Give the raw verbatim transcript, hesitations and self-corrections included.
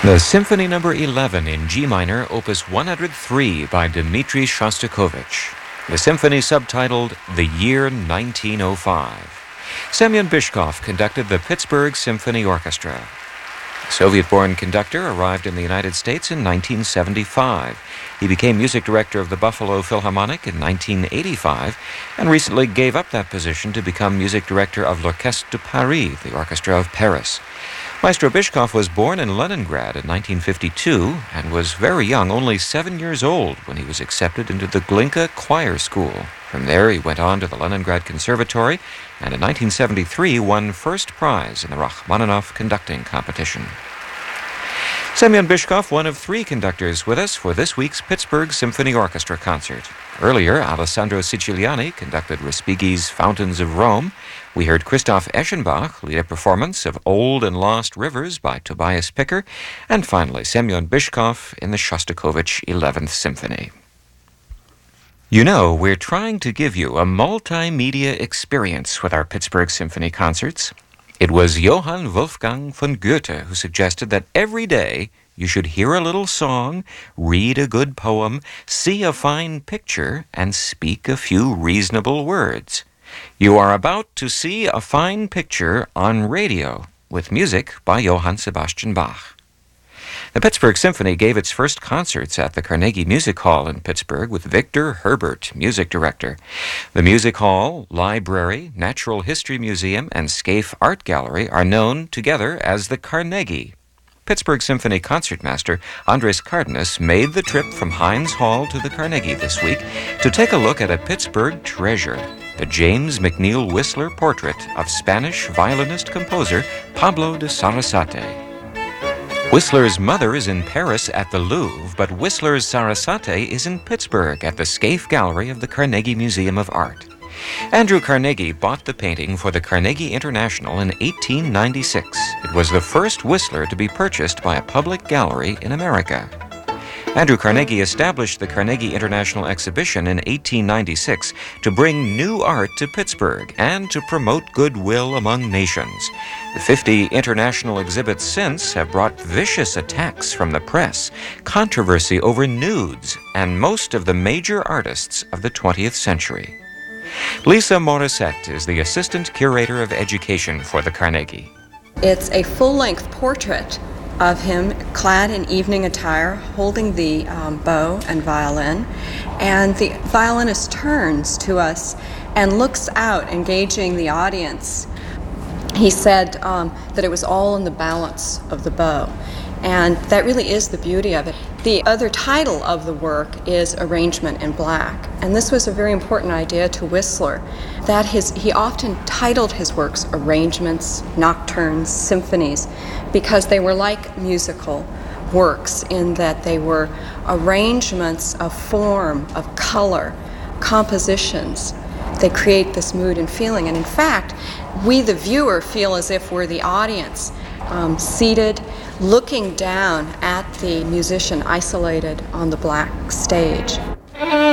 The Symphony Number eleven in G minor, Opus one hundred three by Dmitri Shostakovich. The symphony subtitled The Year nineteen oh five. Semyon Bychkov conducted the Pittsburgh Symphony Orchestra. The Soviet-born conductor arrived in the United States in nineteen seventy-five. He became music director of the Buffalo Philharmonic in nineteen eighty-five and recently gave up that position to become music director of l'Orchestre de Paris, the Orchestra of Paris. Maestro Bychkov was born in Leningrad in nineteen fifty-two and was very young, only seven years old, when he was accepted into the Glinka Choir School. From there, he went on to the Leningrad Conservatory and in nineteen seventy-three won first prize in the Rachmaninoff conducting competition. Semyon Bychkov, one of three conductors with us for this week's Pittsburgh Symphony Orchestra concert. Earlier, Alessandro Siciliani conducted Respighi's Fountains of Rome. We heard Christoph Eschenbach lead a performance of Old and Lost Rivers by Tobias Picker, and finally Semyon Bychkov in the Shostakovich eleventh Symphony. You know, we're trying to give you a multimedia experience with our Pittsburgh Symphony concerts. It was Johann Wolfgang von Goethe who suggested that every day you should hear a little song, read a good poem, see a fine picture, and speak a few reasonable words. You are about to see a fine picture on radio with music by Johann Sebastian Bach. The Pittsburgh Symphony gave its first concerts at the Carnegie Music Hall in Pittsburgh with Victor Herbert, music director. The Music Hall, Library, Natural History Museum, and Scaife Art Gallery are known together as the Carnegie. Pittsburgh Symphony concertmaster Andres Cardenas made the trip from Heinz Hall to the Carnegie this week to take a look at a Pittsburgh treasure, the James McNeill Whistler portrait of Spanish violinist-composer Pablo de Sarasate. Whistler's mother is in Paris at the Louvre, but Whistler's Sarasate is in Pittsburgh at the Scaife Gallery of the Carnegie Museum of Art. Andrew Carnegie bought the painting for the Carnegie International in eighteen ninety-six. It was the first Whistler to be purchased by a public gallery in America. Andrew Carnegie established the Carnegie International Exhibition in eighteen ninety-six to bring new art to Pittsburgh and to promote goodwill among nations. The fifty international exhibits since have brought vicious attacks from the press, controversy over nudes, and most of the major artists of the twentieth century. Lisa Morissette is the Assistant Curator of Education for the Carnegie. It's a full-length portrait of him clad in evening attire, holding the um, bow and violin, and the violinist turns to us and looks out, engaging the audience. He said um, that it was all in the balance of the bow, and that really is the beauty of it. The other title of the work is Arrangement in Black, and this was a very important idea to Whistler, that his, he often titled his works arrangements, nocturnes, symphonies, because they were like musical works in that they were arrangements of form, of color, compositions. They create this mood and feeling, and in fact, we the viewer feel as if we're the audience, um, seated, looking down at the musician isolated on the black stage.